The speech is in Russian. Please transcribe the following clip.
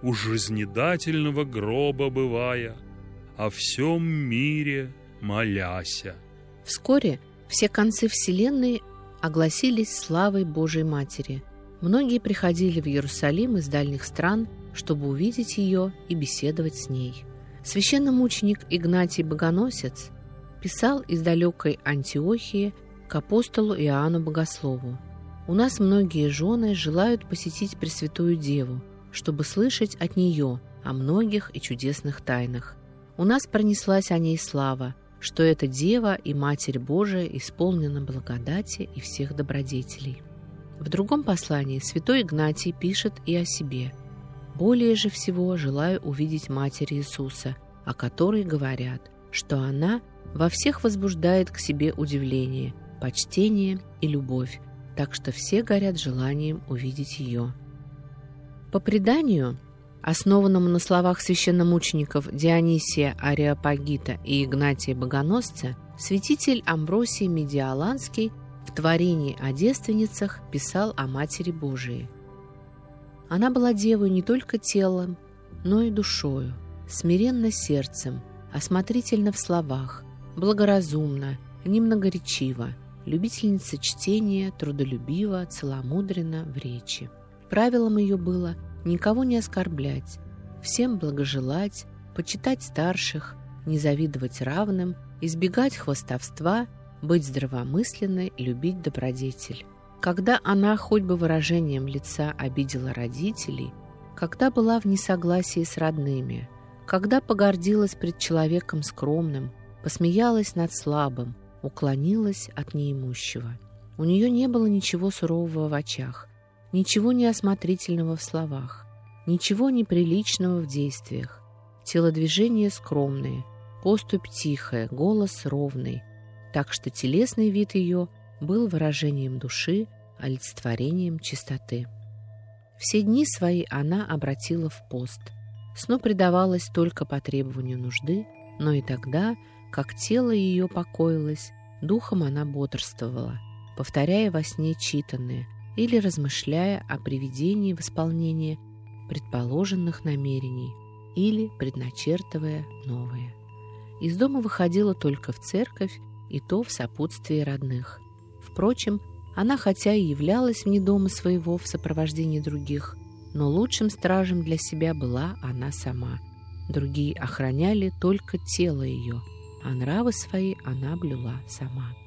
у жизнедательного гроба бывая, о всем мире моляся». Вскоре все концы вселенной огласились славой Божией Матери. Многие приходили в Иерусалим из дальних стран, чтобы увидеть ее и беседовать с ней. Священномученик Игнатий Богоносец писал из далекой Антиохии к апостолу Иоанну Богослову: «У нас многие жены желают посетить Пресвятую Деву, чтобы слышать от нее о многих и чудесных тайнах. У нас пронеслась о ней слава, что эта Дева и Матерь Божия исполнена благодати и всех добродетелей». В другом послании святой Игнатий пишет и о себе: «Более же всего желаю увидеть Матерь Иисуса, о которой говорят, что она во всех возбуждает к себе удивление, почтение и любовь, так что все горят желанием увидеть ее». По преданию, основанному на словах священномучеников Дионисия Ареопагита и Игнатия Богоносца, святитель Амвросий Медиаланский в творении о девственницах писал о Матери Божией: «Она была девой не только телом, но и душою, смиренна сердцем, осмотрительна в словах, благоразумна, немногоречива, любительница чтения, трудолюбива, целомудренна в речи. Правилом ее было никого не оскорблять, всем благожелать, почитать старших, не завидовать равным, избегать хвастовства, быть здравомысленной, любить добродетель. Когда она хоть бы выражением лица обидела родителей, когда была в несогласии с родными, когда погордилась пред человеком скромным, посмеялась над слабым, уклонилась от неимущего. У нее не было ничего сурового в очах, ничего неосмотрительного в словах, ничего неприличного в действиях. Телодвижения скромные, поступь тихая, голос ровный, так что телесный вид ее был выражением души, олицетворением чистоты. Все дни свои она обратила в пост. Сну предавалась только по требованию нужды, но и тогда, как тело ее покоилось, духом она бодрствовала, повторяя во сне читанное или размышляя о приведении в исполнение предположенных намерений или предначертывая новые. Из дома выходила только в церковь, и то в сопутствии родных. Впрочем, она хотя и являлась вне дома своего в сопровождении других, но лучшим стражем для себя была она сама. Другие охраняли только тело ее, а нравы свои она блюла сама.